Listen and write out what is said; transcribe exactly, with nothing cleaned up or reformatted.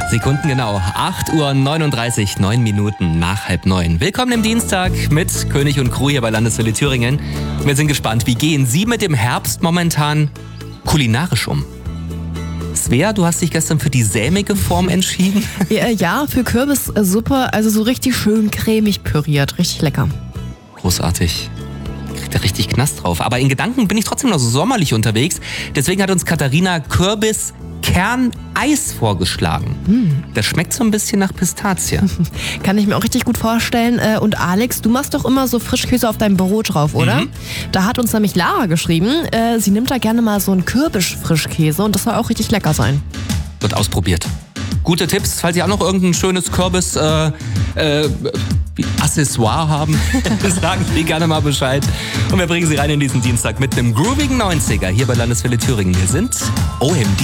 Sekunden genau. acht Uhr neununddreißig, neun Minuten nach halb neun. Willkommen im Dienstag mit König und Crew hier bei Landeswelle Thüringen. Wir sind gespannt, wie gehen Sie mit dem Herbst momentan kulinarisch um? Svea, du hast dich gestern für die sämige Form entschieden. Ja, ja, für Kürbissuppe, also so richtig schön cremig püriert, richtig lecker. Großartig. Kriegt da richtig Knast drauf. Aber in Gedanken bin ich trotzdem noch so sommerlich unterwegs. Deswegen hat uns Katharina Kürbis-Kerneis vorgeschlagen. Hm. Das schmeckt so ein bisschen nach Pistazie. Kann ich mir auch richtig gut vorstellen. Und Alex, du machst doch immer so Frischkäse auf deinem Brot drauf, oder? Mhm. Da hat uns nämlich Lara geschrieben, sie nimmt da gerne mal so einen Kürbis-Frischkäse und das soll auch richtig lecker sein. Wird ausprobiert. Gute Tipps, falls ihr auch noch irgendein schönes Kürbis äh, äh, Accessoire haben, sagen Sie gerne mal Bescheid. Und wir bringen Sie rein in diesen Dienstag mit einem groovigen neunziger hier bei Landeswelle Thüringen. Wir sind O M D.